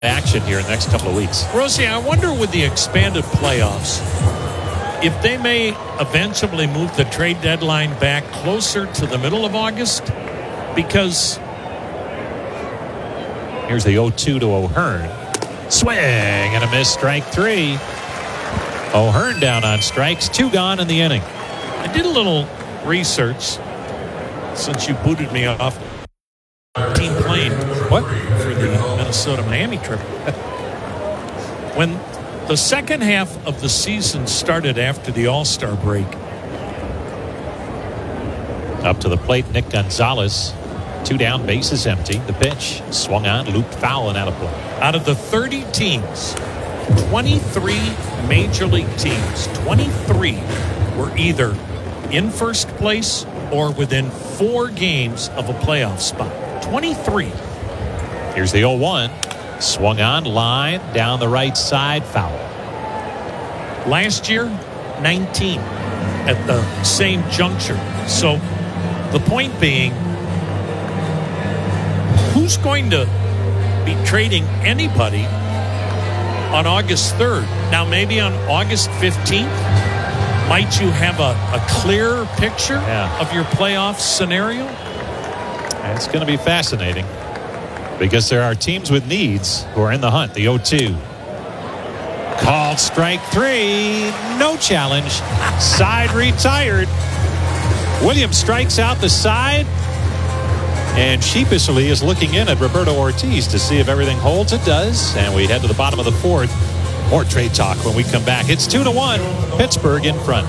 action here in the next couple of weeks. Rosie, I wonder with the expanded playoffs, if they may eventually move the trade deadline back closer to the middle of August, because here's the 0-2 to O'Hearn. Swing and a miss, strike three. O'Hearn down on strikes, 2 gone in the inning. I did a little research since you booted me off team plane. What? For the Minnesota-Miami trip. When the second half of the season started after the All-Star break. Up to the plate, Nick Gonzalez. 2 down, bases empty. The pitch swung on, looped foul and out of play. Out of the 30 teams, 23 major league teams, 23 were either in first place or within 4 games of a playoff spot. 23. Here's the 0-1. Swung on, line, down the right side, foul. Last year, 19 at the same juncture. So the point being, who's going to be trading anybody on August 3rd? Now, maybe on August 15th, might you have a clearer picture of your playoff scenario? It's going to be fascinating because there are teams with needs who are in the hunt. The 0-2. Called strike 3. No challenge. Side retired. Williams strikes out the side and sheepishly is looking in at Roberto Ortiz to see if everything holds. It does. And we head to the bottom of the 4th. More trade talk when we come back. It's 2-1. Pittsburgh in front.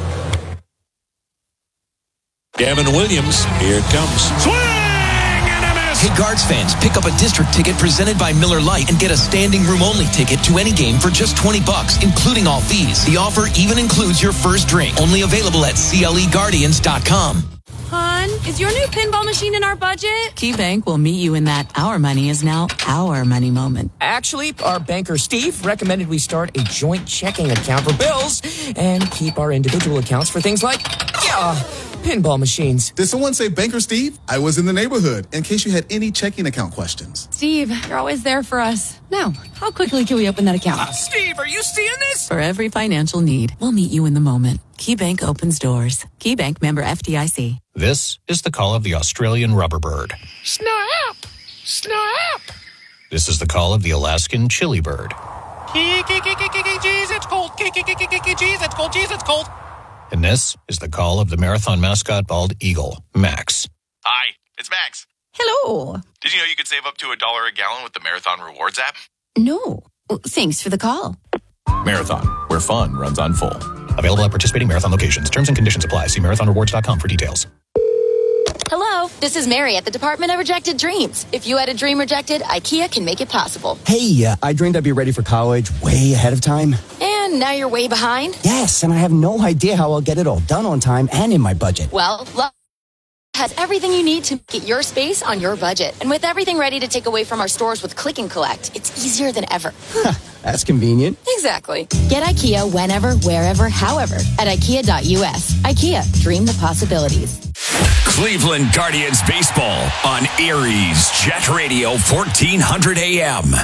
Gavin Williams. Here it comes. Swing and a miss. Hey, Guards fans, pick up a district ticket presented by Miller Lite and get a standing room only ticket to any game for just $20, including all fees. The offer even includes your first drink. Only available at CLEGuardians.com. Hon, is your new pinball machine in our budget? KeyBank will meet you in that our money is now our money moment. Actually, our banker Steve recommended we start a joint checking account for bills and keep our individual accounts for things like, pinball machines. Did someone say Banker Steve? I was in the neighborhood in case you had any checking account questions. Steve, you're always there for us. Now, how quickly can we open that account? Steve, are you seeing this? For every financial need, we'll meet you in the moment. KeyBank opens doors. KeyBank member FDIC. This is the call of the Australian rubber bird. Snap! Snap! This is the call of the Alaskan chili bird. Jeez, it's cold. Jeez, it's cold. Jeez, it's cold. And this is the call of the marathon mascot bald eagle, Max. Hi, it's Max. Hello. Did you know you could save up to $1 a gallon with the Marathon Rewards app? No. Thanks for the call. Marathon, where fun runs on full. Available at participating Marathon locations. Terms and conditions apply. See marathonrewards.com for details. Hello, this is Mary at the Department of Rejected Dreams. If you had a dream rejected, IKEA can make it possible. Hey, I dreamed I'd be ready for college way ahead of time. And now you're way behind? Yes, and I have no idea how I'll get it all done on time and in my budget. Well, has everything you need to get your space on your budget. And with everything ready to take away from our stores with Click and Collect, it's easier than ever. That's convenient. Exactly. Get IKEA whenever, wherever, however at IKEA.us. IKEA, dream the possibilities. Cleveland Guardians baseball on Erie's Jet Radio 1400 AM.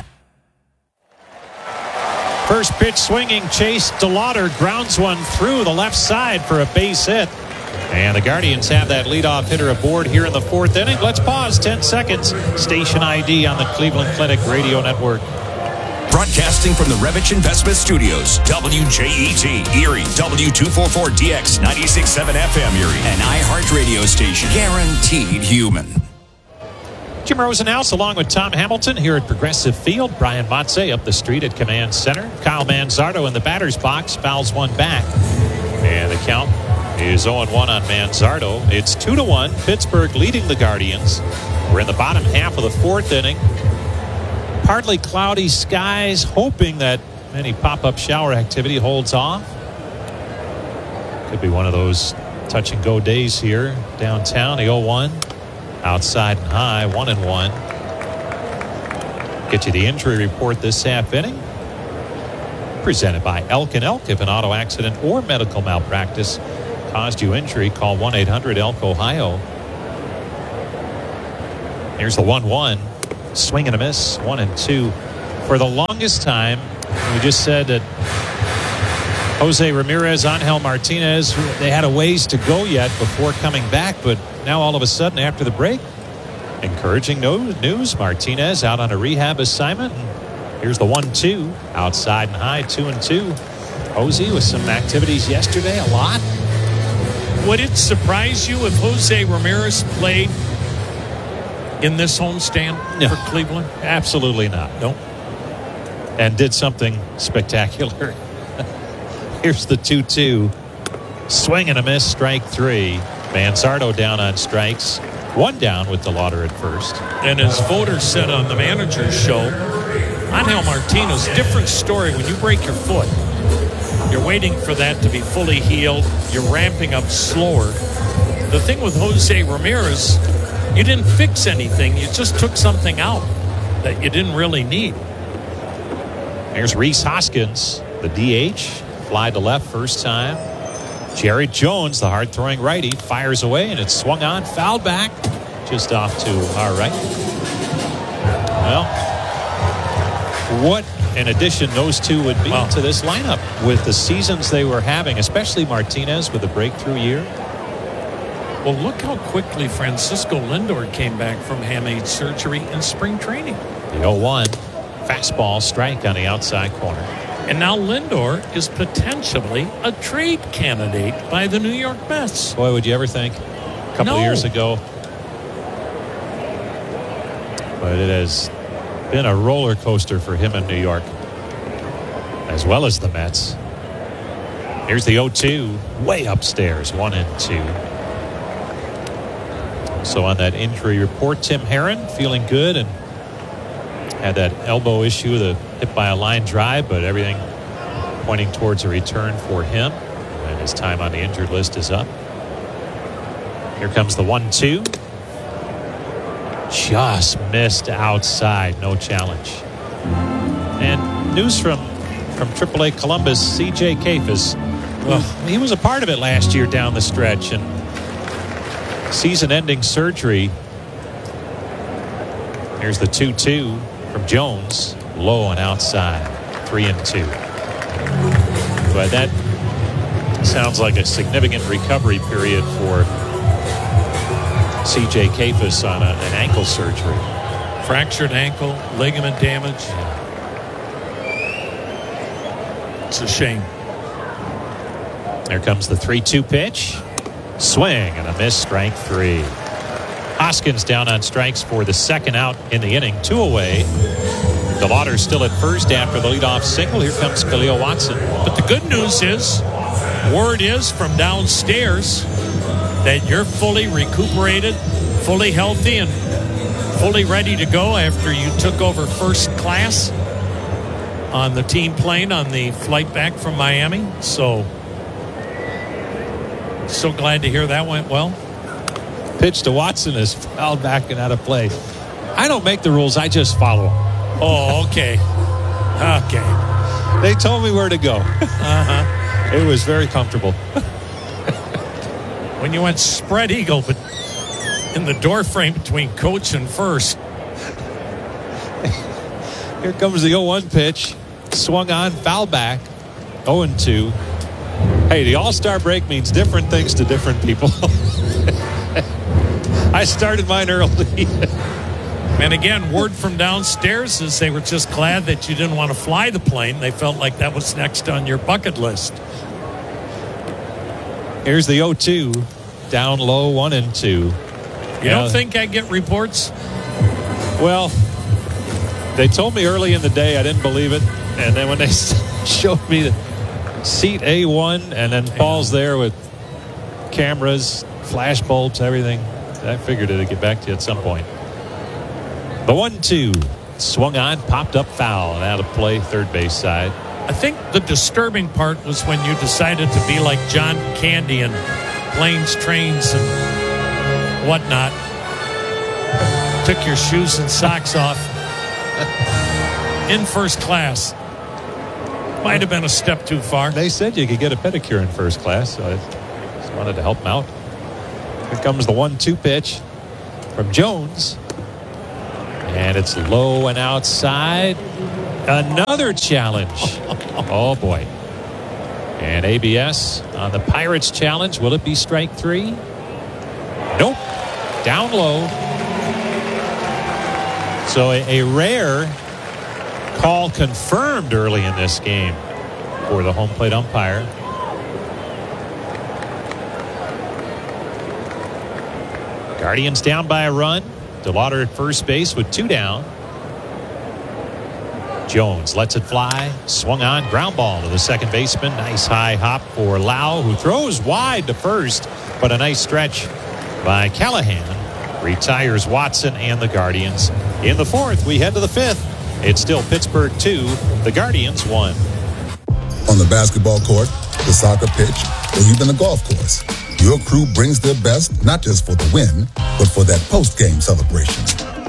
First pitch swinging, Chase DeLauder grounds one through the left side for a base hit. And the Guardians have that leadoff hitter aboard here in the 4th inning. Let's pause 10 seconds. Station ID on the Cleveland Clinic Radio Network. Broadcasting from the Revich Investment Studios, WJET, Erie, W244DX, 96.7 FM, Erie, an iHeart radio station, guaranteed human. Jim Rosenhaus along with Tom Hamilton here at Progressive Field. Brian Motze up the street at Command Center. Kyle Manzardo in the batter's box fouls one back. And the count is 0-1 on Manzardo. It's 2-1. Pittsburgh leading the Guardians. We're in the bottom half of the 4th inning. Partly cloudy skies, hoping that any pop-up shower activity holds off. Could be one of those touch-and-go days here downtown. The 0-1. Outside and high, 1-1. Get you the injury report this half inning. Presented by Elk & Elk. If an auto accident or medical malpractice caused you injury, call 1-800-ELK-OHIO. Here's the 1-1. Swing and a miss. 1-2 For the longest time, we just said that Jose Ramirez, Angel Martinez, they had a ways to go yet before coming back, but now all of a sudden after the break, encouraging news. Martinez out on a rehab assignment. Here's the 1-2 outside and high, 2-2. Jose with some activities yesterday, a lot. Would it surprise you if Jose Ramirez played in this homestand for Cleveland? Absolutely not. Nope. And did something spectacular. Here's the 2-2. Swing and a miss, strike 3. Manzardo down on strikes. 1 down with DeLauder at first. And as voters said on the manager's show, Angel Martinez, different story. When you break your foot, you're waiting for that to be fully healed. You're ramping up slower. The thing with Jose Ramirez, you didn't fix anything. You just took something out that you didn't really need. Here's Rhys Hoskins, the DH. Fly to left first time. Jared Jones, the hard-throwing righty, fires away, and it's swung on, fouled back, just off to our right. Well, what an addition those two would be to this lineup with the seasons they were having, especially Martinez with a breakthrough year. Well, look how quickly Francisco Lindor came back from hamate surgery in spring training. The 0-1, fastball strike on the outside corner. And now Lindor is potentially a trade candidate by the New York Mets. Boy, would you ever think a couple of years ago. But it has been a roller coaster for him in New York, as well as the Mets. Here's the 0-2, way upstairs, 1-2. So on that injury report, Tim Herron feeling good and had that elbow issue, the hit by a line drive, but everything pointing towards a return for him. And his time on the injured list is up. Here comes the 1-2. Just missed outside, no challenge. And news from AAA Columbus, C.J. Kayfus. Well, he was a part of it last year down the stretch, and season-ending surgery. Here's the 2-2 from Jones, low and outside, 3-2. But that sounds like a significant recovery period for C.J. Kayfus on an ankle surgery. Fractured ankle, ligament damage. It's a shame. There comes the 3-2 pitch. Swing and a miss, strike 3. Hoskins down on strikes for the second out in the inning, 2 away. DeLauder still at first after the leadoff single. Here comes Khalil Watson. But the good news is, word is from downstairs that you're fully recuperated, fully healthy, and fully ready to go after you took over first class on the team plane on the flight back from Miami. So glad to hear that went well. Pitch to Watson is fouled back and out of play. I don't make the rules, I just follow them. Oh, okay. Okay. They told me where to go. It was very comfortable. When you went spread eagle, but in the door frame between coach and first. Here comes the 0-1 pitch. Swung on, foul back. 0-2. Hey, the All-Star break means different things to different people. I started mine early. And again, word from downstairs is they were just glad that you didn't want to fly the plane. They felt like that was next on your bucket list. Here's the 0-2. Down low, 1-2. You don't think I get reports? Well, they told me early in the day, I didn't believe it. And then when they showed me the seat A1 and then Paul's there with cameras, flash bulbs, everything, I figured it'd get back to you at some point. The 1-2 swung on, popped up foul and out of play, third base side. I think the disturbing part was when you decided to be like John Candy and planes, trains, and whatnot. Took your shoes and socks off in first class. Might have been a step too far. They said you could get a pedicure in first class, so I just wanted to help them out. Here comes the 1-2 pitch from Jones. And it's low and outside. Another challenge. Oh, boy. And ABS on the Pirates challenge. Will it be strike 3? Nope. Down low. So a rare call confirmed early in this game for the home plate umpire. Guardians down by a run. DeLauder at first base with 2 down. Jones lets it fly. Swung on. Ground ball to the second baseman. Nice high hop for Lau, who throws wide to first. But a nice stretch by Callahan. Retires Watson and the Guardians. In the 4th, we head to the 5th. It's still Pittsburgh 2, the Guardians 1. On the basketball court, the soccer pitch, or even the golf course, your crew brings their best not just for the win, but for that post-game celebration.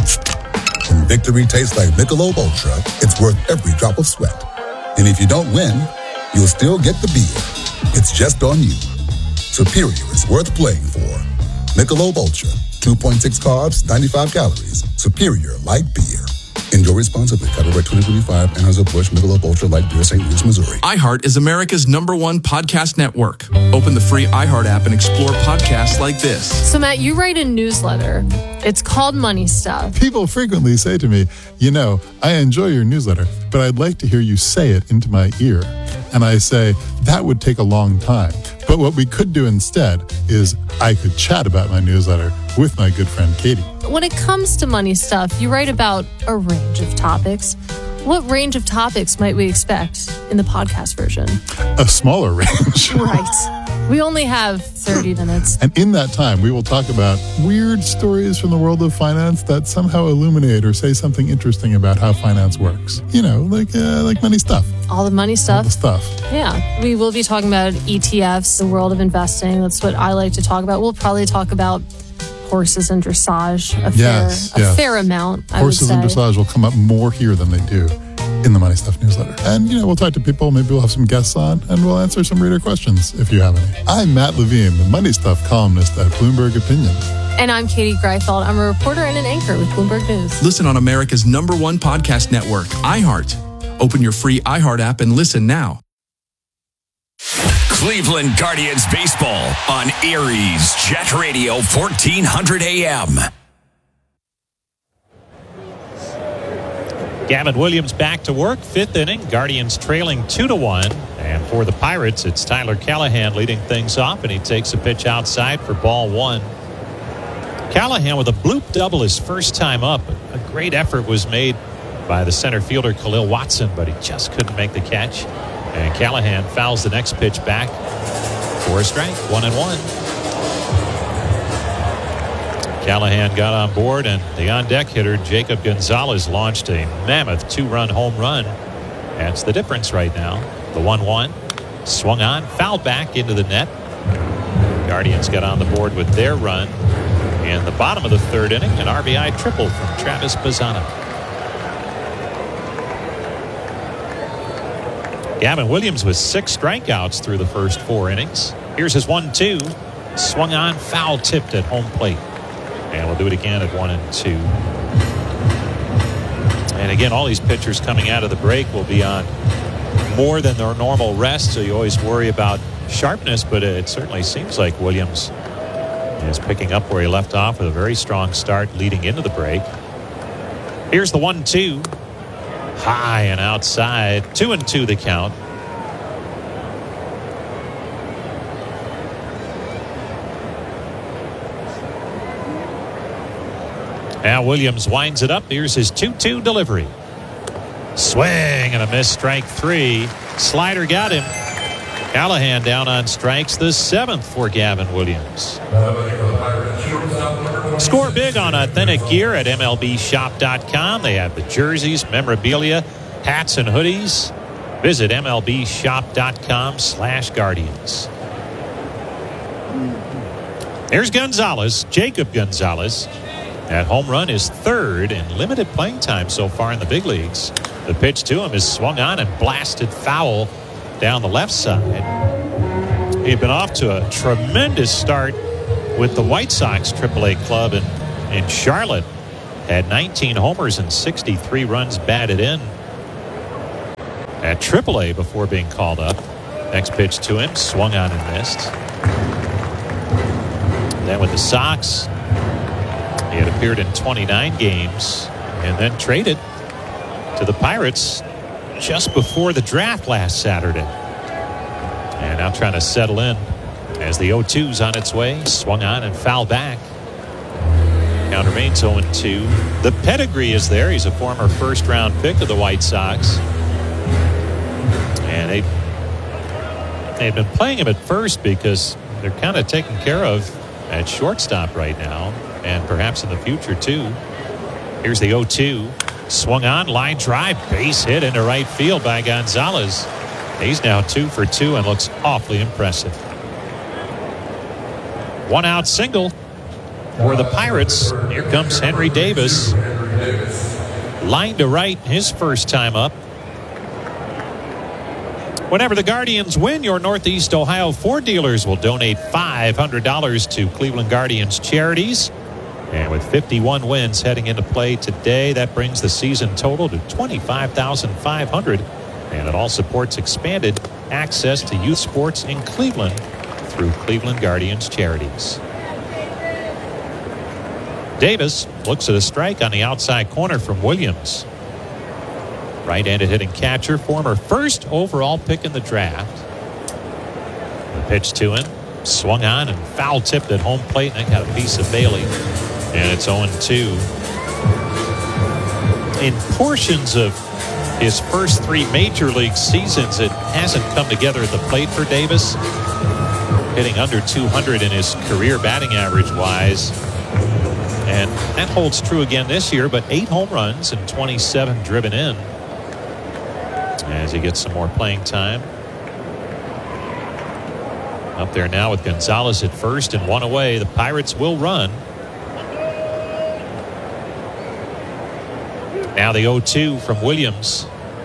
When victory tastes like Michelob Ultra, it's worth every drop of sweat. And if you don't win, you'll still get the beer. It's just on you. Superior is worth playing for. Michelob Ultra, 2.6 carbs, 95 calories. Superior light beer. Enjoy responsibly. Copyright 2025. Anheuser-Busch Michelob Ultra Light Beer, St. Louis, Missouri. iHeart is America's #1 podcast network. Open the free iHeart app and explore podcasts like this. So, Matt, you write a newsletter. It's called Money Stuff. People frequently say to me, you know, I enjoy your newsletter, but I'd like to hear you say it into my ear. And I say, that would take a long time. But what we could do instead is I could chat about my newsletter with my good friend Katie. When it comes to money stuff, you write about a range of topics. What range of topics might we expect in the podcast version? A smaller range. Right. We only have 30 minutes. And in that time, we will talk about weird stories from the world of finance that somehow illuminate or say something interesting about how finance works. You know, like money stuff. All the money stuff. All the stuff. Yeah. We will be talking about ETFs, the world of investing. That's what I like to talk about. We'll probably talk about horses and dressage a fair amount, I would say. Horses and dressage will come up more here than they do in the Money Stuff newsletter. And, you know, we'll talk to people. Maybe we'll have some guests on, and we'll answer some reader questions if you have any. I'm Matt Levine, the Money Stuff columnist at Bloomberg Opinion. And I'm Katie Greifeld. I'm a reporter and an anchor with Bloomberg News. Listen on America's #1 podcast network, iHeart. Open your free iHeart app and listen now. Cleveland Guardians baseball on Aries Jet Radio 1400 AM. Gavin Williams back to work. 5th inning. Guardians trailing 2-1. And for the Pirates, it's Tyler Callahan leading things off, and he takes a pitch outside for ball 1. Callahan with a bloop double his first time up. A great effort was made by the center fielder Khalil Watson, but he just couldn't make the catch. And Callahan fouls the next pitch back for a strike. 1-1. Callahan got on board, and the on-deck hitter Jacob Gonzalez launched a mammoth 2-run home run. That's the difference right now. The 1-1 swung on, fouled back into the net. Guardians got on the board with their run in the bottom of the 3rd inning. An RBI triple from Travis Bazzana. Gavin Williams with 6 strikeouts through the first 4 innings. Here's his 1-2. Swung on, foul tipped at home plate. And we'll do it again at 1-2. And again, all these pitchers coming out of the break will be on more than their normal rest, so you always worry about sharpness, but it certainly seems like Williams is picking up where he left off with a very strong start leading into the break. Here's the 1-2. High and outside. 2-2 the count. Now Williams winds it up. Here's his 2-2 delivery. Swing and a miss, strike 3. Slider got him. Callahan down on strikes, the 7th for Gavin Williams. Score big on authentic gear at MLBshop.com. They have the jerseys, memorabilia, hats, and hoodies. Visit MLBshop.com/Guardians. There's Gonzalez, Jacob Gonzalez. That home run is 3rd in limited playing time so far in the big leagues. The pitch to him is swung on and blasted foul down the left side. He had been off to a tremendous start with the White Sox AAA club in Charlotte. Had 19 homers and 63 runs batted in. at AAA before being called up. Next pitch to him, swung on and missed. Then with the Sox, he had appeared in 29 games and then traded to the Pirates just before the draft last Saturday. And now trying to settle in as the 0-2's on its way. Swung on and fouled back. Count remains 0-2. The pedigree is there. He's a former first-round pick of the White Sox. And they've been playing him at first because they're kind of taken care of at shortstop right now, and perhaps in the future too. Here's the 0-2. Swung on, line drive, base hit into right field by Gonzalez. He's now 2 for 2 and looks awfully impressive. 1 out single for the Pirates. Here comes Henry Davis. Line to right, his first time up. Whenever the Guardians win, your Northeast Ohio Ford dealers will donate $500 to Cleveland Guardians charities. And with 51 wins heading into play today, that brings the season total to $25,500. And it all supports expanded access to youth sports in Cleveland through Cleveland Guardians charities. Davis looks at a strike on the outside corner from Williams. Right-handed hitting catcher, former first overall pick in the draft. The pitch to him, swung on and foul tipped at home plate, and it got a piece of Bailey. And it's 0-2. In portions of his first 3 major league seasons, it hasn't come together at the plate for Davis. Hitting under 200 in his career batting average wise. And that holds true again this year, but 8 home runs and 27 driven in as he gets some more playing time. Up there now with Gonzalez at first and 1 away. The Pirates will run. Now the 0-2 from Williams.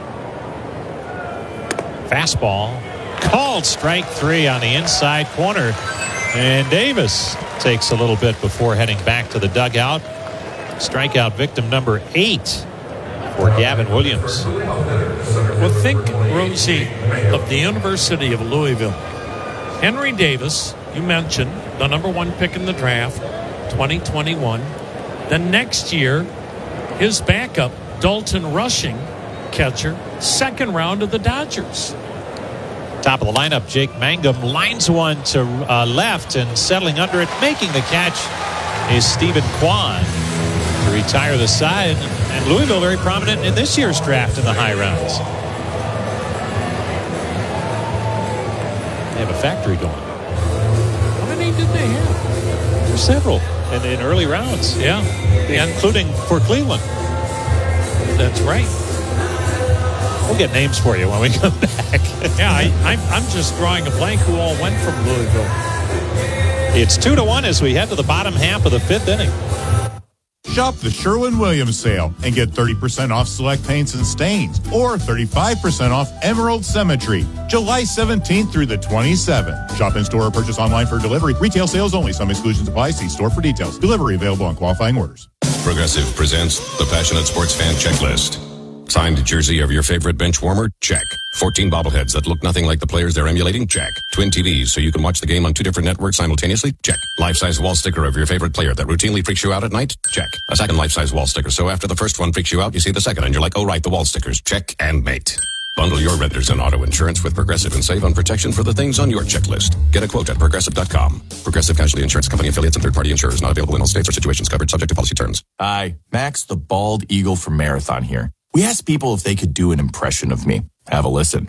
Fastball. Called strike 3 on the inside corner. And Davis takes a little bit before heading back to the dugout. Strikeout victim number 8 for Gavin Williams. Well, think, Rosie, of the University of Louisville. Henry Davis, you mentioned, the number 1 pick in the draft, 2021. The next year, his backup, Dalton Rushing, catcher, 2nd round of the Dodgers. Top of the lineup, Jake Mangum lines one to left, and settling under it, making the catch is Stephen Kwan to retire the side. And Louisville very prominent in this year's draft in the high rounds. They have a factory going. How many did they have? There's several in early rounds. Yeah. Including for Cleveland. That's right. We'll get names for you when we come back. Yeah, I'm just drawing a blank who all went from Louisville. It's 2-1 as we head to the bottom half of the 5th inning. Shop the Sherwin-Williams sale and get 30% off select paints and stains or 35% off Emerald Symmetry. July 17th through the 27th. Shop in store or purchase online for delivery. Retail sales only. Some exclusions apply. See store for details. Delivery available on qualifying orders. Progressive presents the Passionate Sports Fan Checklist. Signed jersey of your favorite bench warmer? Check. 14 bobbleheads that look nothing like the players they're emulating? Check. Twin TVs so you can watch the game on 2 different networks simultaneously? Check. Life-size wall sticker of your favorite player that routinely freaks you out at night? Check. A second life-size wall sticker so after the first one freaks you out, you see the second and you're like, oh right, the wall stickers. Check and mate. Bundle your renters and auto insurance with Progressive and save on protection for the things on your checklist. Get a quote at Progressive.com. Progressive Casualty Insurance Company affiliates and third-party insurers not available in all states or situations covered subject to policy terms. Hi, Max the Bald Eagle from Marathon here. We asked people if they could do an impression of me. Have a listen.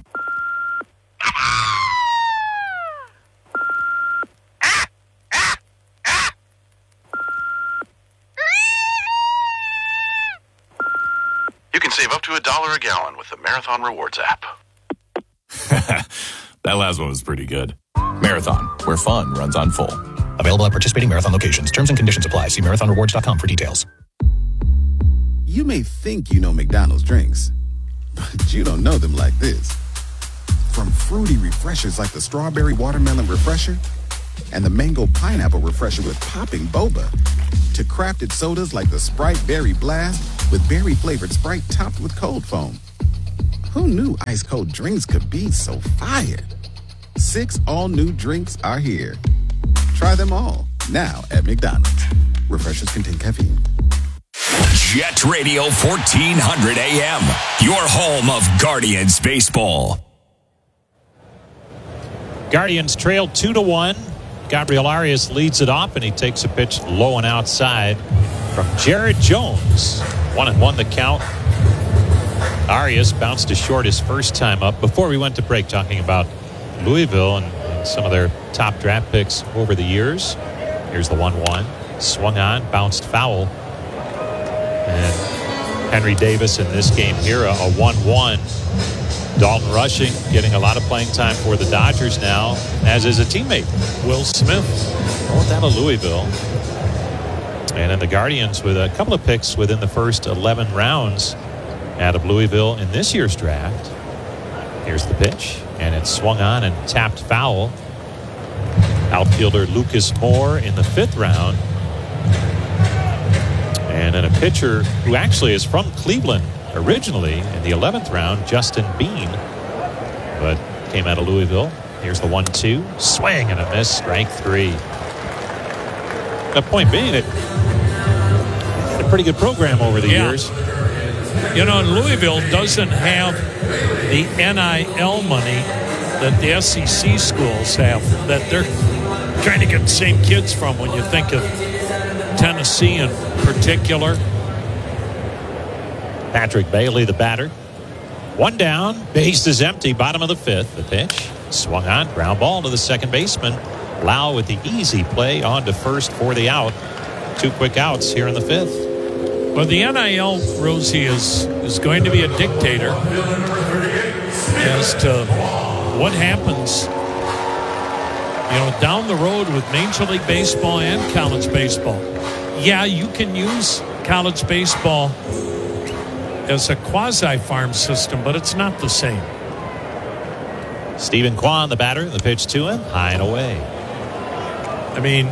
You can save up to $1 a gallon with the Marathon Rewards app. That last one was pretty good. Marathon, where fun runs on full. Available at participating Marathon locations. Terms and conditions apply. See marathonrewards.com for details. You may think you know McDonald's drinks, but you don't know them like this. From fruity refreshers like the Strawberry Watermelon Refresher and the Mango Pineapple Refresher with popping boba, to crafted sodas like the Sprite Berry Blast with berry-flavored Sprite topped with cold foam. Who knew ice cold drinks could be so fire? 6 all-new drinks are here. Try them all now at McDonald's. Refreshers contain caffeine. Jet Radio 1400 AM, your home of Guardians baseball. Guardians trail 2-1. Gabriel Arias leads it off, and he takes a pitch low and outside from Jared Jones. 1-1 the count. Arias bounced to short his first time up. Before we went to break, talking about Louisville and some of their top draft picks over the years. Here's the 1-1. Swung on, bounced foul. And Henry Davis in this game here, a 1-1. Dalton Rushing getting a lot of playing time for the Dodgers now, as is a teammate, Will Smith. Both out of Louisville. And then the Guardians with a couple of picks within the first 11 rounds out of Louisville in this year's draft. Here's the pitch, and it's swung on and tapped foul. Outfielder Lucas Moore in the 5th round. And then a pitcher who actually is from Cleveland originally in the 11th round, Justin Bean, but came out of Louisville. Here's the 1-2. Swing and a miss, strike 3. The point being that a pretty good program over the years. You know, Louisville doesn't have the NIL money that the SEC schools have, that they're trying to get the same kids from when you think of Tennessee in particular. Patrick Bailey, the batter. 1 down, base is empty, bottom of the 5th. The pitch swung on, ground ball to the second baseman. Lau with the easy play on to first for the out. 2 quick outs here in the 5th. Well, the NIL, Rosie, is going to be a dictator as to what happens, you know, down the road with Major League Baseball and college baseball. Yeah, you can use college baseball as a quasi-farm system, but it's not the same. Stephen Kwan, the batter, the pitch to him, high and away. I mean,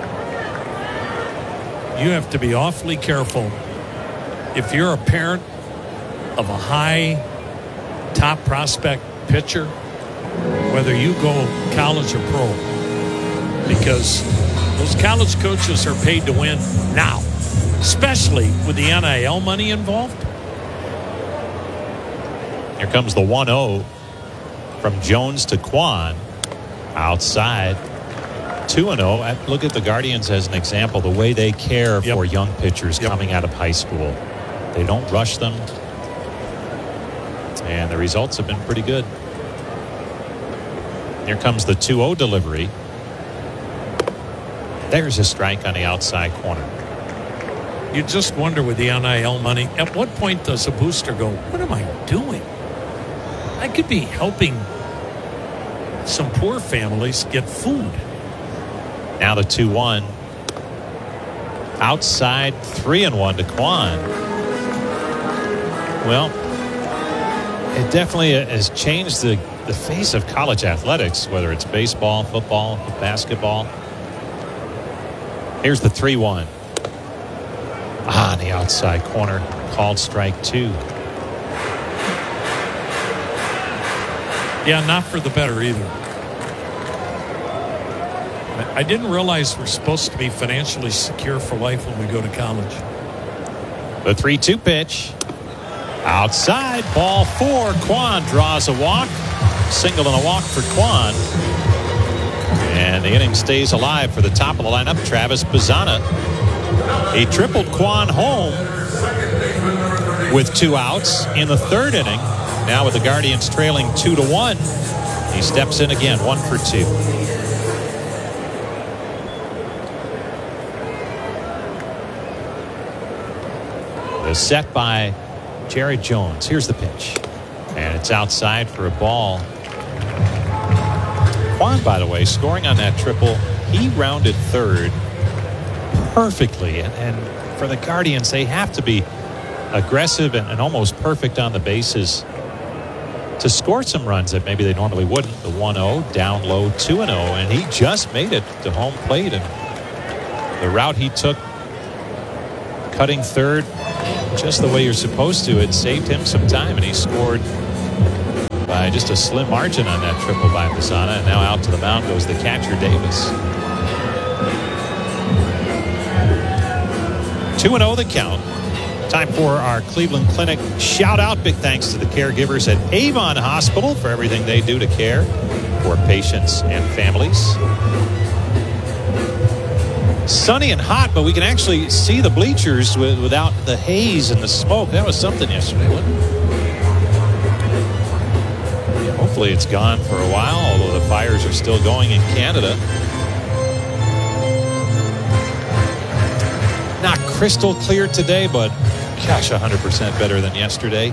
you have to be awfully careful if you're a parent of a high top prospect pitcher, whether you go college or pro, because those college coaches are paid to win now, especially with the NIL money involved. Here comes the 1-0 from Jones to Kwan. Outside. 2-0. Look at the Guardians as an example, the way they care for young pitchers coming out of high school. They don't rush them. And the results have been pretty good. Here comes the 2-0 delivery. There's a strike on the outside corner. You just wonder with the NIL money, at what point does a booster go, what am I doing? I could be helping some poor families get food. Now the 2-1. Outside, 3-1 to Kwan. Well, it definitely has changed the face of college athletics, whether it's baseball, football, basketball. Here's the 3-1. On the outside corner, called strike 2. Yeah, not for the better either. I didn't realize we're supposed to be financially secure for life when we go to college. The 3-2 pitch. Outside, ball 4. Kwan draws a walk. Single and a walk for Kwan. And the inning stays alive for the top of the lineup, Travis Bazzana. He tripled Kwan home with 2 outs in the 3rd inning. Now with the Guardians trailing 2-1, he steps in again, 1 for 2. The set by Jared Jones. Here's the pitch. And it's outside for a ball. Kwan, by the way, scoring on that triple, he rounded 3rd perfectly. And for the Guardians, they have to be aggressive and almost perfect on the bases to score some runs that maybe they normally wouldn't. The 1-0, down low, 2-0, and he just made it to home plate. And the route he took, cutting 3rd, just the way you're supposed to, it saved him some time, and he scored by just a slim margin on that triple by Bazzana. And now out to the mound goes the catcher, Davis. 2-0 the count. Time for our Cleveland Clinic shout out. Big thanks to the caregivers at Avon Hospital for everything they do to care for patients and families. Sunny and hot, but we can actually see the bleachers without the haze and the smoke. That was something yesterday, wasn't it? Yeah, hopefully it's gone for a while, although the fires are still going in Canada. Not crystal clear today, but gosh, 100% better than yesterday.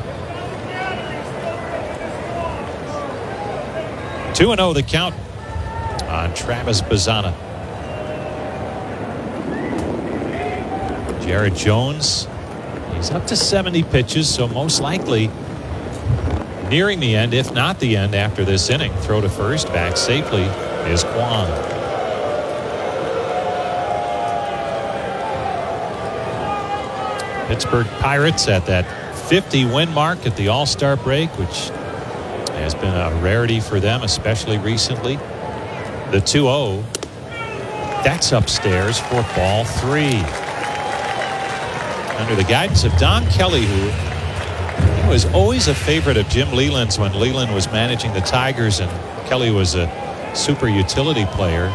2-0 the count on Travis Bazzana. Jared Jones, he's up to 70 pitches, so most likely nearing the end, if not the end, after this inning. Throw to first, back safely is Kwan. Pittsburgh Pirates at that 50-win mark at the All-Star break, which has been a rarity for them, especially recently. The 2-0, that's upstairs for ball 3. Under the guidance of Don Kelly, who was always a favorite of Jim Leyland's when Leyland was managing the Tigers and Kelly was a super utility player.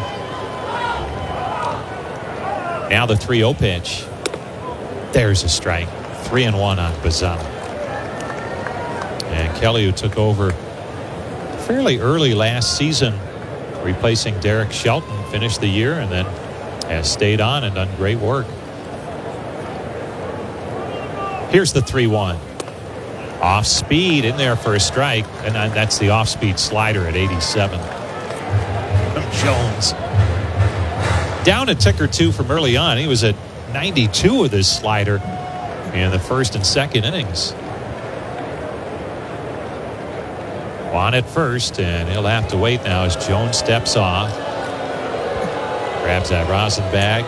Now the 3-0 pitch. There's a strike. 3-1 on Bazzana. And Kelly, who took over fairly early last season, replacing Derek Shelton, finished the year and then has stayed on and done great work. Here's the 3-1. Off speed in there for a strike, and that's the off speed slider at 87. Jones. Down a tick or two from early on. He was at 92 with his slider in the first and second innings. Juan at first, and he'll have to wait now as Jones steps off. Grabs that rosin bag.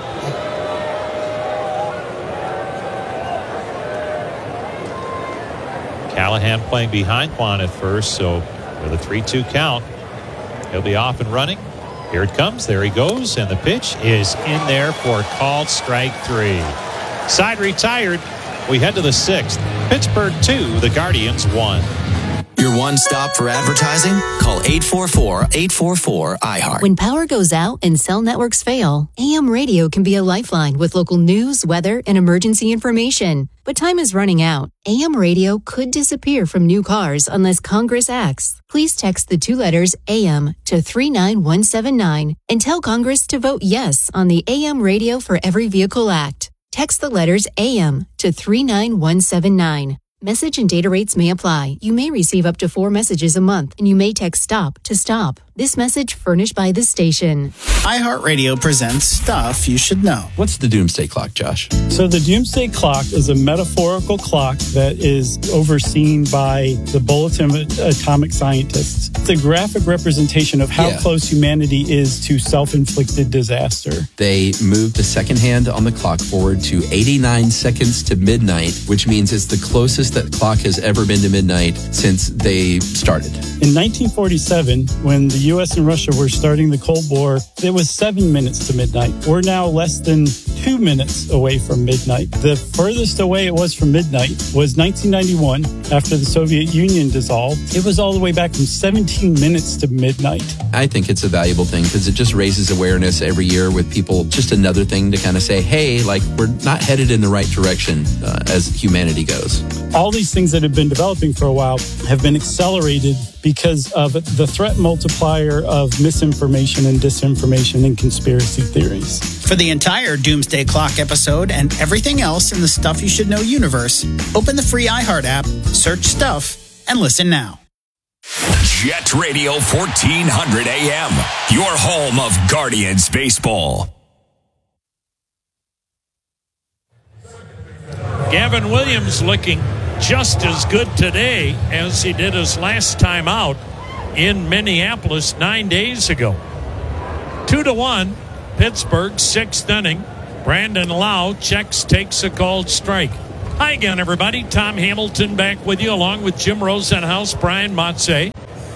Callahan playing behind Juan at first, so with a 3-2 count, he'll be off and running. Here it comes. There he goes. And the pitch is in there for called strike 3. Side retired. We head to the 6th. Pittsburgh 2, the Guardians 1. Your one stop for advertising? Call 844-844-iHeart. When power goes out and cell networks fail, AM radio can be a lifeline with local news, weather, and emergency information. But time is running out. AM radio could disappear from new cars unless Congress acts. Please text the 2 letters AM to 39179 and tell Congress to vote yes on the AM Radio for Every Vehicle Act. Text the letters AM to 39179. Message and data rates may apply. You may receive up to 4 messages a month, and you may text STOP to stop. This message furnished by the station. iHeartRadio presents Stuff You Should Know. What's the Doomsday Clock, Josh? So the Doomsday Clock is a metaphorical clock that is overseen by the Bulletin of Atomic Scientists. It's a graphic representation of how close humanity is to self-inflicted disaster. They moved the second hand on the clock forward to 89 seconds to midnight, which means it's the closest that clock has ever been to midnight since they started. In 1947, when the U.S. and Russia were starting the Cold War, it was 7 minutes to midnight. We're now less than 2 minutes away from midnight. The furthest away it was from midnight was 1991, after the Soviet Union dissolved. It was all the way back from 17 minutes to midnight. I think it's a valuable thing because it just raises awareness every year with people. Just another thing to kind of say, hey, like, we're not headed in the right direction as humanity goes. All these things that have been developing for a while have been accelerated because of the threat multiplier of misinformation and disinformation and conspiracy theories. For the entire Doomsday Clock episode and everything else in the Stuff You Should Know universe, open the free iHeart app, search Stuff, and listen now. Jet Radio 1400 AM, your home of Guardians baseball. Gavin Williams looking just as good today as he did his last time out in Minneapolis 9 days ago. 2-1, Pittsburgh, 6th inning. Brandon Lau takes a called strike. Hi again, everybody. Tom Hamilton back with you, along with Jim Rosenhaus, Brian Motze.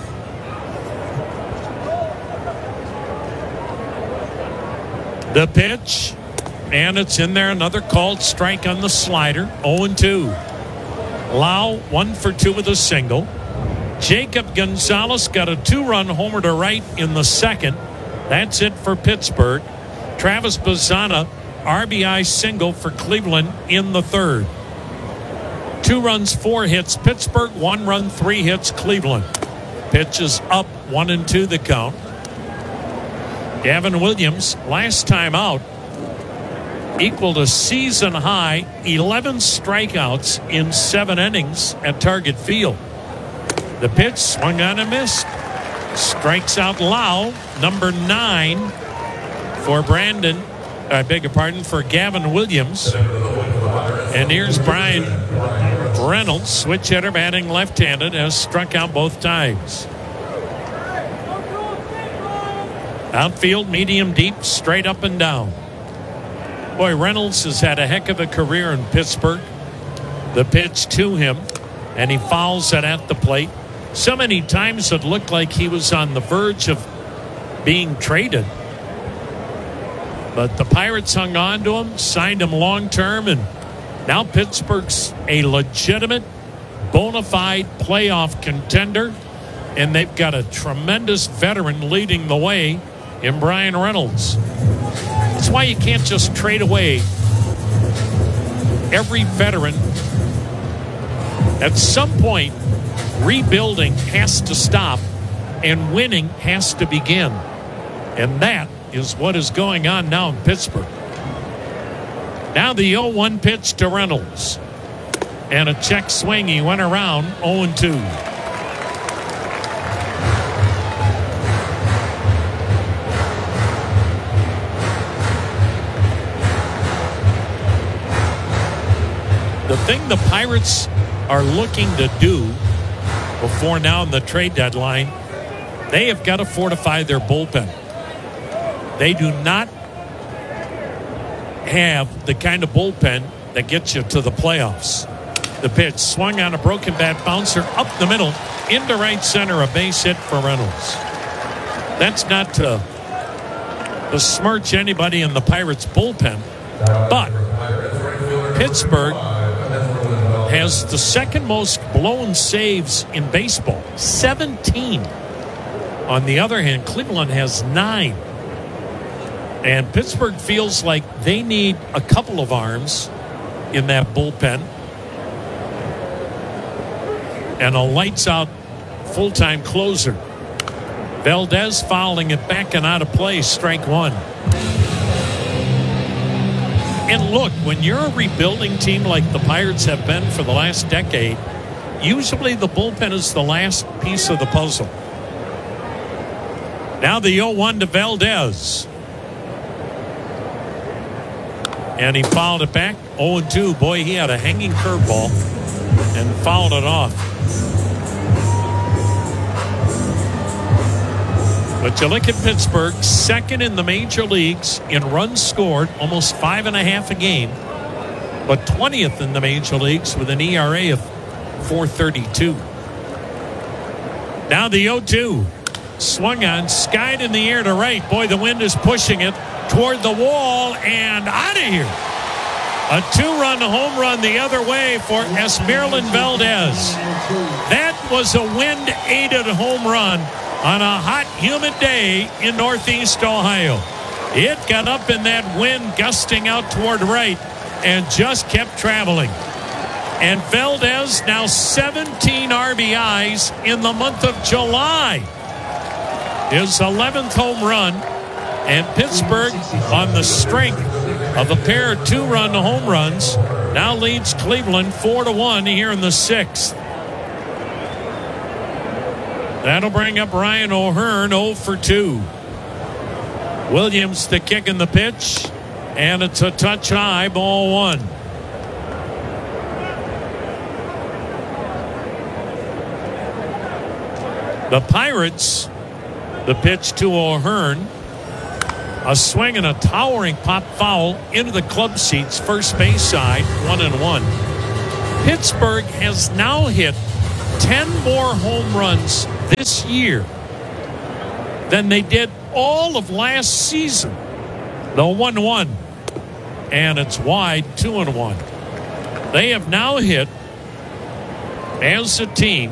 The pitch, and it's in there. Another called strike on the slider. 0-2. Lau 1 for 2 with a single. Jacob Gonzalez got a 2-run homer to right in the second. That's it for Pittsburgh. Travis Bazzana, RBI single for Cleveland in the third. 2 runs, 4 hits Pittsburgh. 1 run, 3 hits Cleveland. Pitch is up, 1-2 the count. Gavin Williams, last time out, equaled a season high 11 strikeouts in 7 innings at Target Field. The pitch swung on and missed. Strikes out Lau, number 9 for for Gavin Williams. And here's Brian Reynolds, switch hitter, batting left-handed, has struck out both times. Outfield, medium, deep, straight up and down. Boy, Reynolds has had a heck of a career in Pittsburgh. The pitch to him, and he fouls it at the plate. So many times it looked like he was on the verge of being traded. But the Pirates hung on to him, signed him long-term, and now Pittsburgh's a legitimate, bona fide playoff contender, and they've got a tremendous veteran leading the way in Brian Reynolds. That's why you can't just trade away every veteran. At some point, rebuilding has to stop and winning has to begin. And that is what is going on now in Pittsburgh. Now the 0-1 pitch to Reynolds. And a check swing. He went around 0-2. The thing the Pirates are looking to do before now in the trade deadline, they have got to fortify their bullpen. They do not have the kind of bullpen that gets you to the playoffs. The pitch swung on a broken bat bouncer up the middle into right center, a base hit for Reynolds. That's not to besmirch anybody in the Pirates bullpen, but Pittsburgh has the second most blown saves in baseball, 17. On the other hand, Cleveland has 9. And Pittsburgh feels like they need a couple of arms in that bullpen. And a lights-out full-time closer. Valdez fouling it back and out of play, strike 1. And look, when you're a rebuilding team like the Pirates have been for the last decade, usually the bullpen is the last piece of the puzzle. Now the 0-1 to Valdez. And he fouled it back. 0-2. Boy, he had a hanging curveball and fouled it off. But you look at Pittsburgh, second in the major leagues in runs scored, almost 5.5 a game, but 20th in the major leagues with an ERA of 4.32. Now the 0-2. Swung on, skied in the air to right. Boy, the wind is pushing it toward the wall and out of here. A 2-run home run the other way for Esmeralyn Valdez. That was a wind-aided home run on a hot, humid day in Northeast Ohio. It got up in that wind gusting out toward right and just kept traveling. And Valdez now 17 RBIs in the month of July. His 11th home run, and Pittsburgh, on the strength of a pair of 2-run home runs, now leads Cleveland 4-1 here in the 6th. That'll bring up Ryan O'Hearn 0 for 2. Williams the kick and the pitch, and it's a touch high, ball 1. The Pirates, the pitch to O'Hearn, a swing and a towering pop foul into the club seats, first base side, 1-1. Pittsburgh has now hit 10 more home runs this year than they did all of last season. The 1-1. And it's wide, 2-1. They have now hit, as a team,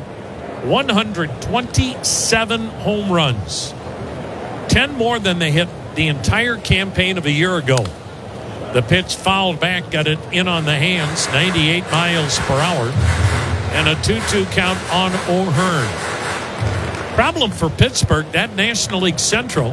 127 home runs. 10 more than they hit the entire campaign of a year ago. The pitch fouled back, got it in on the hands, 98 miles per hour. And a 2-2 count on O'Hearn. Problem for Pittsburgh, that National League Central,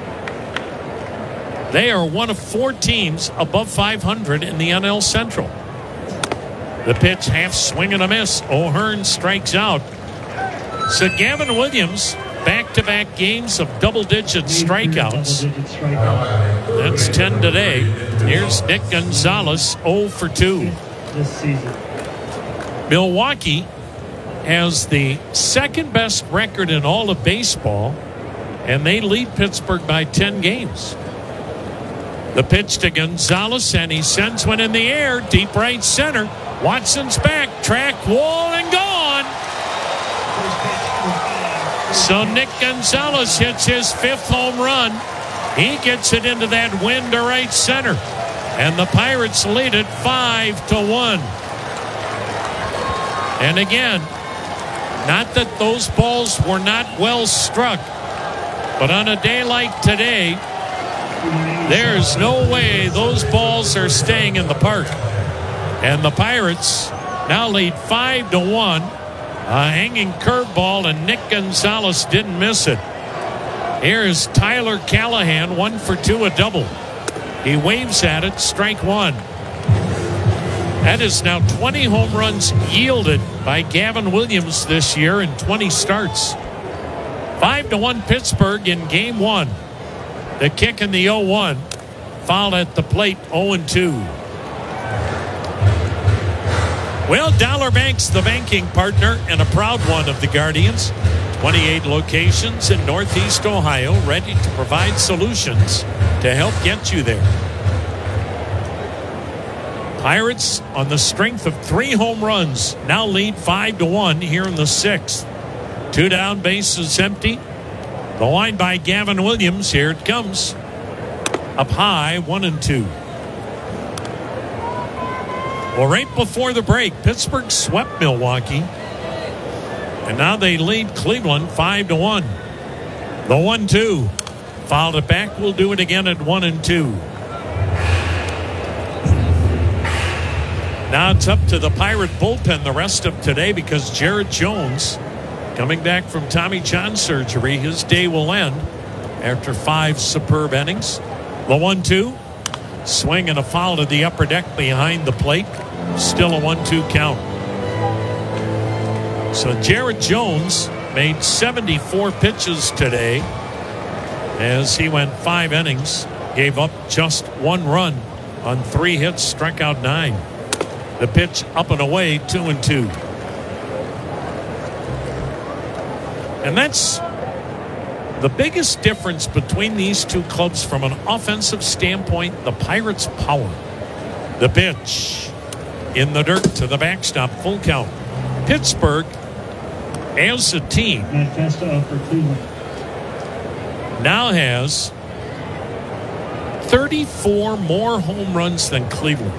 they are one of 4 teams above 500 in the NL Central. The pitch, half swing and a miss. O'Hearn strikes out. So Gavin Williams, back-to-back games of double-digit strikeouts. That's 10 today. Here's Nick Gonzalez, 0 for 2. This season. Milwaukee has the second-best record in all of baseball, and they lead Pittsburgh by 10 games. The pitch to Gonzalez, and he sends one in the air, deep right center. Watson's back, track, wall, and gone. So Nick Gonzalez hits his 5th home run. He gets it into that wind to right center. And the Pirates lead it 5-1. And again, not that those balls were not well struck, but on a day like today, there's no way those balls are staying in the park. And the Pirates now lead 5-1. A hanging curveball, and Nick Gonzalez didn't miss it. Here's Tyler Callahan, 1 for 2, a double. He waves at it, strike 1. That is now 20 home runs yielded by Gavin Williams this year in 20 starts. 5-1 Pittsburgh in game 1. The kick in the 0-1. Foul at the plate, 0-2. Well, Dollar Bank's the banking partner and a proud one of the Guardians. 28 locations in Northeast Ohio, ready to provide solutions to help get you there. Pirates, on the strength of 3 home runs, now lead 5-1 here in the 6th. 2 down, bases empty. The line by Gavin Williams. Here it comes. Up high, 1-2. Well, right before the break, Pittsburgh swept Milwaukee. And now they lead Cleveland 5-1. The 1-2. Fouled it back. We'll do it again at 1-2. Now it's up to the Pirate bullpen the rest of today because Jared Jones, coming back from Tommy John surgery, his day will end after 5 superb innings. The 1-2. Swing and a foul to the upper deck behind the plate. Still a 1-2 count. So Jared Jones made 74 pitches today as he went 5 innings, gave up just 1 run on 3 hits, struck out 9. The pitch up and away, 2-2. And that's the biggest difference between these two clubs from an offensive standpoint, the Pirates' power. The pitch in the dirt to the backstop, full count. Pittsburgh, as a team, now has 34 more home runs than Cleveland.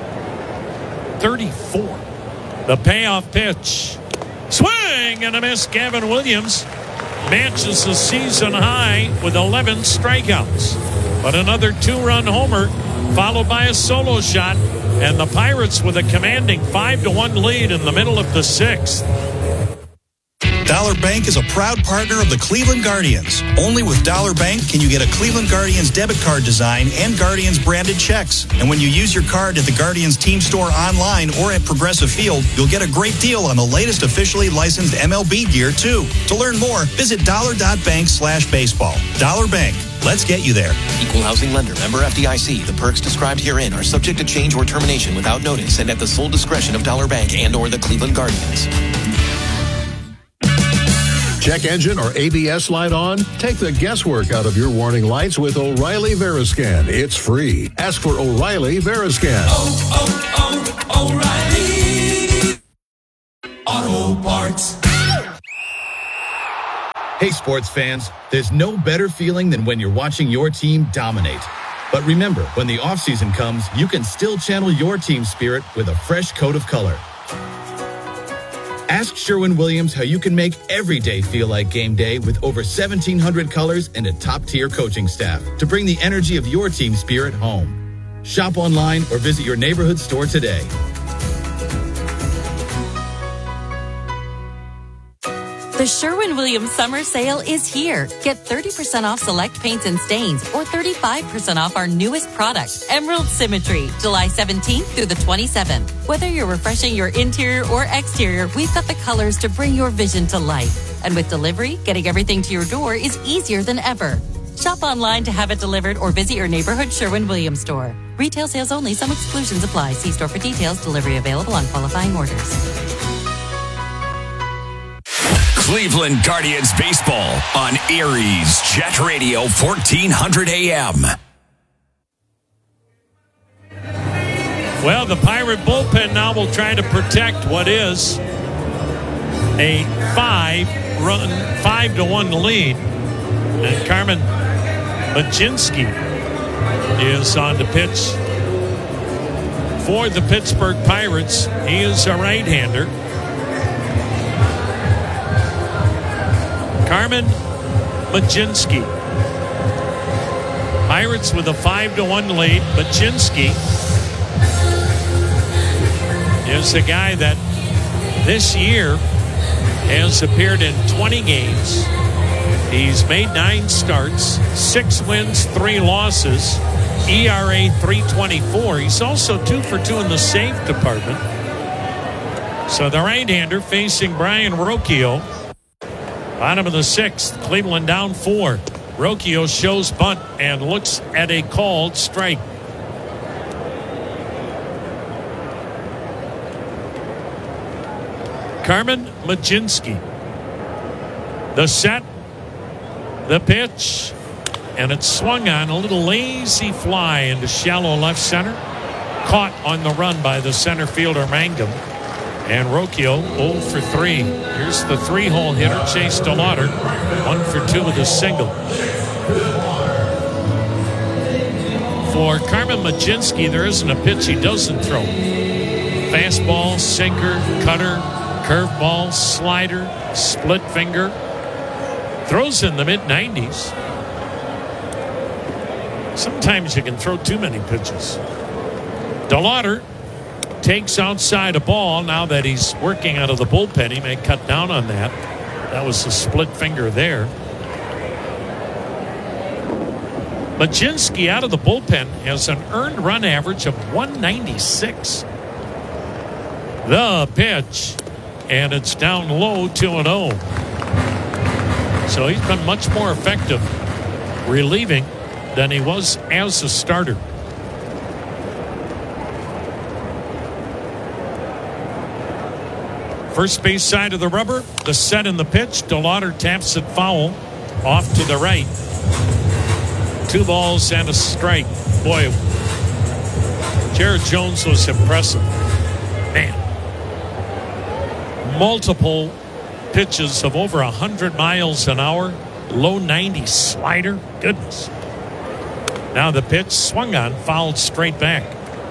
34. The payoff pitch. Swing and a miss. Gavin Williams matches the season high with 11 strikeouts. But another 2-run homer followed by a solo shot. And the Pirates with a commanding 5-1 lead in the middle of the 6th. Dollar Bank is a proud partner of the Cleveland Guardians. Only with Dollar Bank can you get a Cleveland Guardians debit card design and Guardians branded checks. And when you use your card at the Guardians team store online or at Progressive Field, you'll get a great deal on the latest officially licensed MLB gear, too. To learn more, visit dollar.bank/baseball. Dollar Bank. Let's get you there. Equal housing lender. Member FDIC. The perks described herein are subject to change or termination without notice and at the sole discretion of Dollar Bank and or the Cleveland Guardians. Check engine or ABS light on? Take the guesswork out of your warning lights with O'Reilly Veriscan. It's free. Ask for O'Reilly Veriscan. O'Reilly Auto Parts. Hey, sports fans, there's no better feeling than when you're watching your team dominate. But remember, when the off-season comes, you can still channel your team spirit with a fresh coat of color. Ask Sherwin-Williams how you can make every day feel like game day with over 1,700 colors and a top-tier coaching staff to bring the energy of your team spirit home. Shop online or visit your neighborhood store today. The Sherwin-Williams Summer Sale is here. Get 30% off select paints and stains or 35% off our newest product, Emerald Symmetry, July 17th through the 27th. Whether you're refreshing your interior or exterior, we've got the colors to bring your vision to life. And with delivery, getting everything to your door is easier than ever. Shop online to have it delivered or visit your neighborhood Sherwin-Williams store. Retail sales only. Some exclusions apply. See store for details. Delivery available on qualifying orders. Cleveland Guardians baseball on Erie's Jet Radio 1400 AM. Well, the Pirate bullpen now will try to protect what is a 5-1 lead. And Carmen Mlodzinski is on the pitch for the Pittsburgh Pirates. He is a right-hander. Carmen Mlodzinski. Pirates with a 5-1 lead. Mlodzinski is a guy that this year has appeared in 20 games. He's made 9 starts, 6 wins, 3 losses, ERA 3.24. He's also 2 for 2 in the save department. So the right-hander facing Brian Rocchio. Bottom of the 6th, Cleveland down 4. Rocchio shows bunt and looks at a called strike. Carmen Mlodzinski. The set, the pitch, and it's swung on. A little lazy fly into shallow left center. Caught on the run by the center fielder Mangum. And Rocchio 0 for 3. Here's the 3-hole hitter, Chase DeLauder, 1 for 2 with a single. For Carmen Mlodzinski, there isn't a pitch he doesn't throw. Fastball, sinker, cutter, curveball, slider, split finger. Throws in the mid-90s. Sometimes you can throw too many pitches. DeLauder takes outside a ball. Now that he's working out of the bullpen, he may cut down on that. That was a split finger there. Mlodzinski out of the bullpen has an earned run average of 196. The pitch, and it's down low, 2-0. So he's been much more effective relieving than he was as a starter. First base side of the rubber, the set and the pitch. DeLauder taps it foul off to the right. 2 balls and a strike. Boy, Jared Jones was impressive. Man. Multiple pitches of over 100 miles an hour. Low 90 slider. Goodness. Now the pitch swung on, fouled straight back.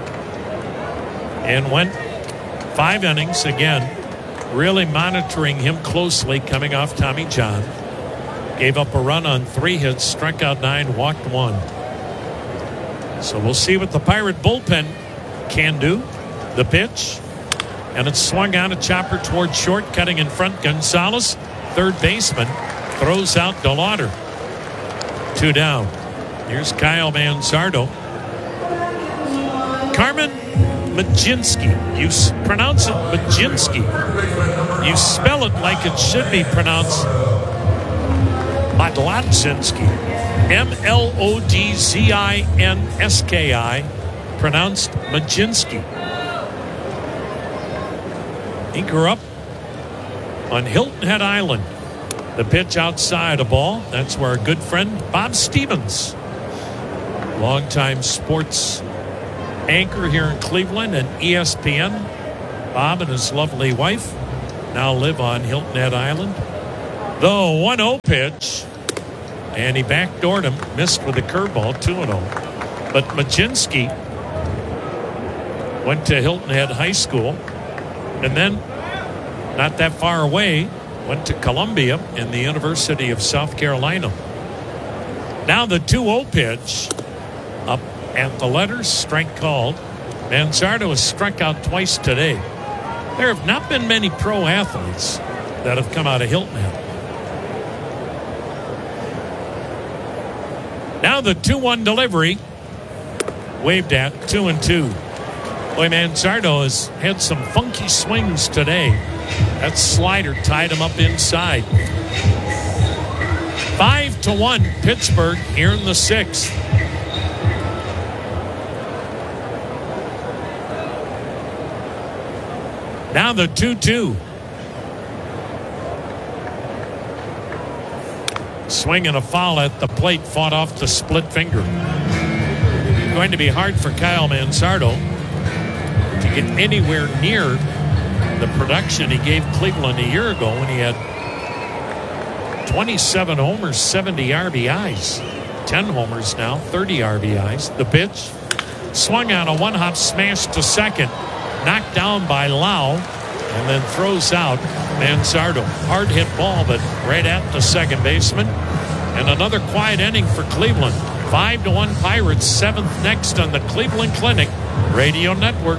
And went 5 innings again. Really monitoring him closely coming off Tommy John. Gave up a run on 3 hits, struck out 9, walked 1. So we'll see what the Pirate bullpen can do. The pitch. And it's swung on, a chopper toward short, cutting in front. Gonzalez, third baseman, throws out DeLauder. 2 down. Here's Kyle Manzardo. Carmen Mlodzinski. You pronounce it Mlodzinski. You spell it like it should be pronounced Mlodzinski. Mlodzinski. Pronounced Mlodzinski. He grew up on Hilton Head Island. The pitch outside a ball. That's where our good friend Bob Stevens, longtime sports anchor here in Cleveland and ESPN. Bob and his lovely wife now live on Hilton Head Island. The 1-0 pitch, and he backdoored him, missed with a curveball, 2-0. But Majinski went to Hilton Head High School, and then not that far away, went to Columbia in the University of South Carolina. Now the 2-0 pitch up at the letters, strike called. Manzardo has struck out twice today. There have not been many pro athletes that have come out of Hilton Head. Now the 2-1 delivery, waved at 2-2. Boy, Manzardo has had some funky swings today. That slider tied him up inside. 5-1 Pittsburgh here in the 6th. Now the 2-2. Swing and a foul at the plate, fought off the split finger. Going to be hard for Kyle Manzardo to get anywhere near the production he gave Cleveland a year ago when he had 27 homers, 70 RBIs. 10 homers now, 30 RBIs. The pitch swung on a one-hop smash to second, knocked down by Lau, and then throws out Manzardo. Hard hit ball, but right at the second baseman. And another quiet inning for Cleveland. 5-1 Pirates, 7th next on the Cleveland Clinic Radio Network.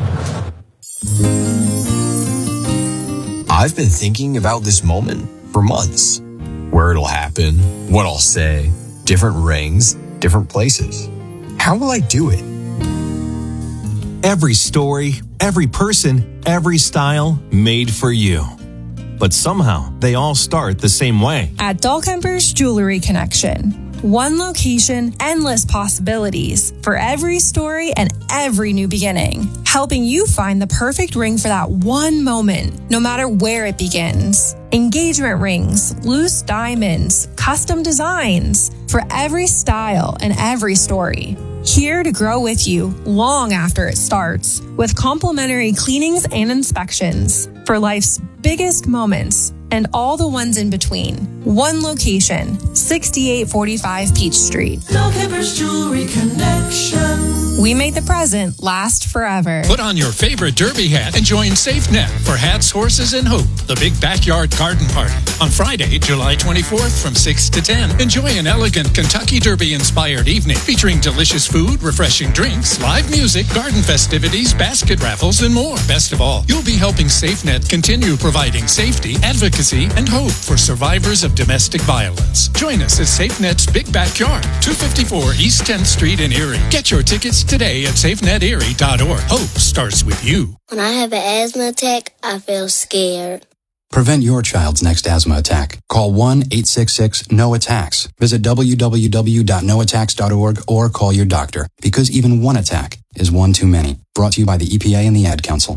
I've been thinking about this moment for months. Where it'll happen, what I'll say, different rings, different places. How will I do it? Every story, every person, every style made for you. But somehow they all start the same way. At Dahlkemper's Jewelry Connection. One location, endless possibilities for every story and every new beginning. Helping you find the perfect ring for that one moment, no matter where it begins. Engagement rings, loose diamonds, custom designs for every style and every story. Here to grow with you long after it starts with complimentary cleanings and inspections for life's biggest moments and all the ones in between. One location, 6845 Peach Street. Dahlkemper's Jewelry Connection. We make the present last forever. Put on your favorite derby hat and join SafeNet for Hats, Horses, and Hope, the big backyard garden party. On Friday, July 24th from 6 to 10. Enjoy an elegant Kentucky Derby-inspired evening featuring delicious food, refreshing drinks, live music, garden festivities, basket raffles, and more. Best of all, you'll be helping SafeNet continue providing safety, advocacy, and hope for survivors of domestic violence. Join us at SafeNet's Big Backyard, 254 East 10th Street in Erie. Get your tickets today at safeneterie.org. Hope starts with you. When I have an asthma attack, I feel scared. Prevent your child's next asthma attack. Call 1-866-NO-ATTACKS. Visit www.noattacks.org or call your doctor, because even one attack is one too many. Brought to you by the EPA and the Ad Council.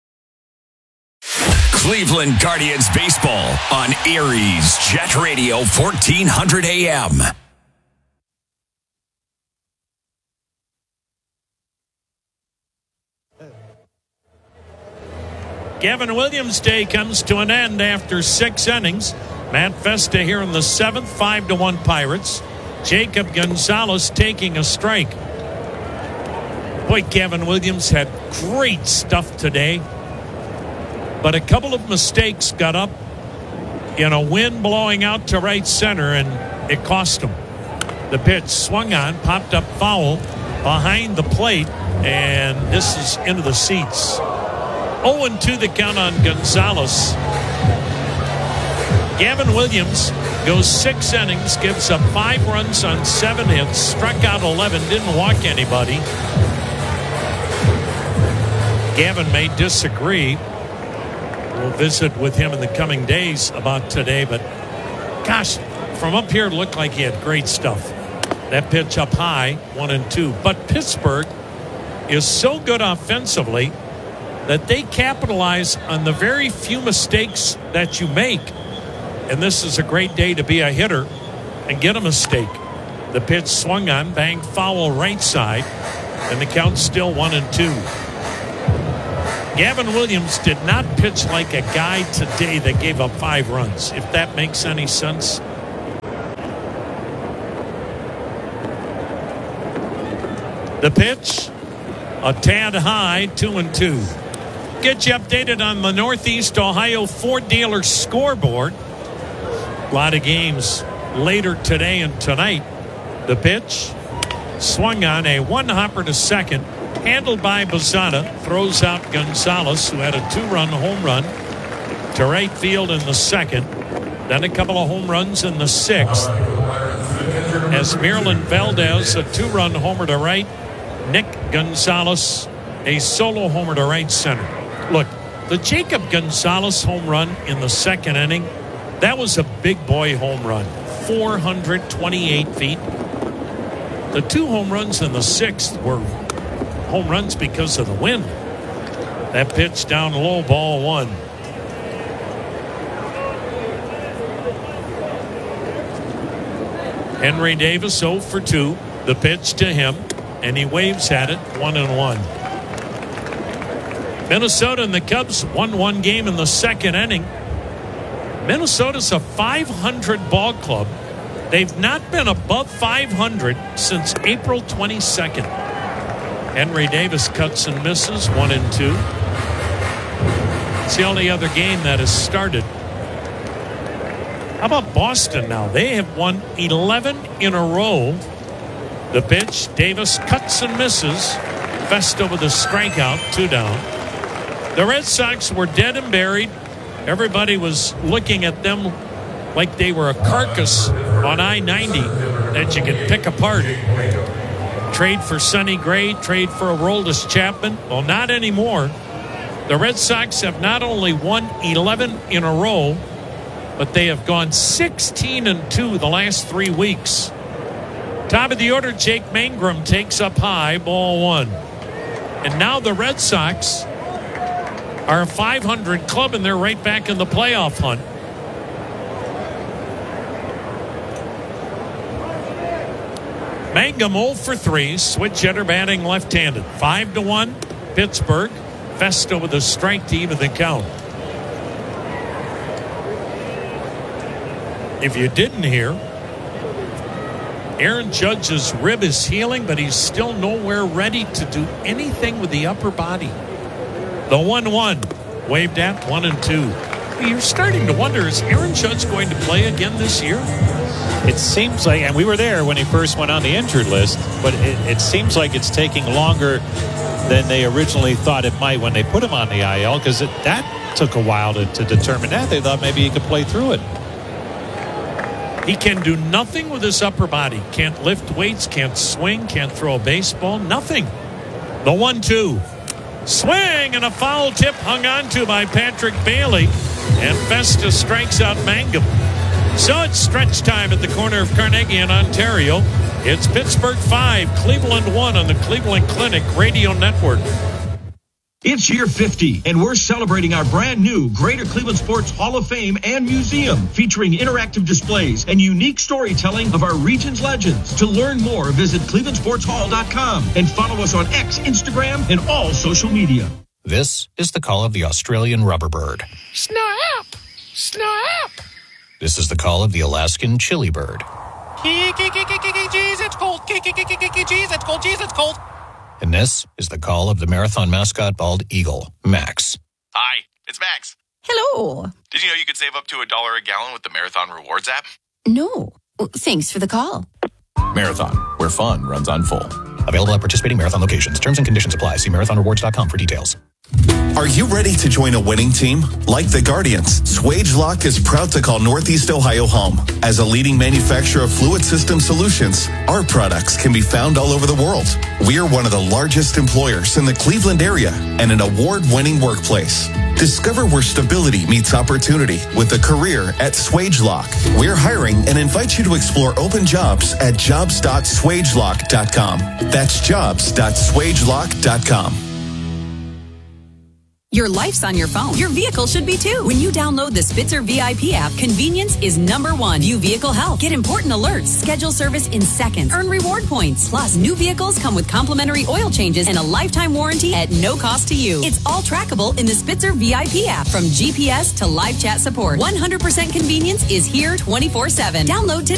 Cleveland Guardians baseball on Erie's Jet Radio 1400 AM. Gavin Williams' day comes to an end after 6 innings. Matt Festa here in the 7th, 5-1 Pirates. Jacob Gonzalez taking a strike. Boy, Gavin Williams had great stuff today, but a couple of mistakes got up in a wind blowing out to right center, and it cost him. The pitch swung on, popped up foul behind the plate, and this is into the seats. 0-2 the count on Gonzalez. Gavin Williams goes 6 innings, gives up 5 runs on 7 hits, struck out 11, didn't walk anybody. Gavin may disagree. We'll visit with him in the coming days about today, but gosh, from up here it looked like he had great stuff. That pitch up high, 1-2. But Pittsburgh is so good offensively that they capitalize on the very few mistakes that you make. And this is a great day to be a hitter and get a mistake. The pitch swung on, banged foul right side, and the count's still 1-2. Gavin Williams did not pitch like a guy today that gave up 5 runs, if that makes any sense. The pitch, a tad high, 2-2. Get you updated on the Northeast Ohio Ford dealer scoreboard. A lot of games later today and tonight. The pitch, swung on, a one-hopper to second, handled by Bazzata, throws out Gonzalez, who had a 2-run home run to right field in the second. Then a couple of home runs in the sixth. As Maryland Valdez, a 2-run homer to right. Nick Gonzalez, a solo homer to right center. Look, the Jacob Gonzalez home run in the second inning, that was a big boy home run. 428 feet. The 2 home runs in the sixth were home runs because of the wind. That pitch down low, ball 1. Henry Davis 0 for 2. The pitch to him, and he waves at it, 1-1. Minnesota and the Cubs 1-1 game in the second inning. Minnesota's a 500 ball club. They've not been above 500 since April 22nd. Henry Davis cuts and misses, 1-2. It's the only other game that has started. How about Boston now? They have won 11 in a row. The pitch, Davis cuts and misses. Festa with a strikeout, 2 down. The Red Sox were dead and buried. Everybody was looking at them like they were a carcass on I-90 that you could pick apart. Trade for Sonny Gray, trade for Aroldis Chapman. Well, not anymore. The Red Sox have not only won 11 in a row, but they have gone 16-2 the last 3 weeks. Top of the order, Jake Mangrum takes up high, ball 1. And now the Red Sox are a 500 club, and they're right back in the playoff hunt. Mangum 0 for 3, switch hitter batting left-handed. 5-1, Pittsburgh. Festa with a strike to even the count. If you didn't hear, Aaron Judge's rib is healing, but he's still nowhere ready to do anything with the upper body. The 1-1, waved at, 1-2. You're starting to wonder, is Aaron Judge going to play again this year? It seems like, and we were there when he first went on the injured list, but it seems like it's taking longer than they originally thought it might when they put him on the IL, because that took a while to determine that. They thought maybe he could play through it. He can do nothing with his upper body. Can't lift weights, can't swing, can't throw a baseball, nothing. The 1-2. Swing and a foul tip hung on to by Patrick Bailey. And Festa strikes out Mangum. So it's stretch time at the corner of Carnegie and Ontario. It's Pittsburgh 5, Cleveland 1 on the Cleveland Clinic Radio Network. It's year 50, and we're celebrating our brand new Greater Cleveland Sports Hall of Fame and Museum, featuring interactive displays and unique storytelling of our region's legends. To learn more, visit clevelandsportshall.com and follow us on X, Instagram, and all social media. This is the call of the Australian rubberbird. Snap! Snap! This is the call of the Alaskan chili bird. Jeez, it's cold. Jeez, it's cold. Jeez, it's cold. And this is the call of the marathon mascot bald eagle, Max. Hi, it's Max. Hello. Did you know you could save up to $1 a gallon with the Marathon Rewards app? No. Thanks for the call. Marathon, where fun runs on full. Available at participating Marathon locations. Terms and conditions apply. See marathonrewards.com for details. Are you ready to join a winning team? Like the Guardians, Swagelok is proud to call Northeast Ohio home. As a leading manufacturer of fluid system solutions, our products can be found all over the world. We are one of the largest employers in the Cleveland area and an award-winning workplace. Discover where stability meets opportunity with a career at Swagelok. We're hiring and invite you to explore open jobs at jobs.swagelok.com. That's jobs.swagelok.com. Your life's on your phone. Your vehicle should be too. When you download the Spitzer VIP app, convenience is #1. View vehicle health. Get important alerts. Schedule service in seconds. Earn reward points. Plus, new vehicles come with complimentary oil changes and a lifetime warranty at no cost to you. It's all trackable in the Spitzer VIP app. From GPS to live chat support, 100% convenience is here 24/7. Download today.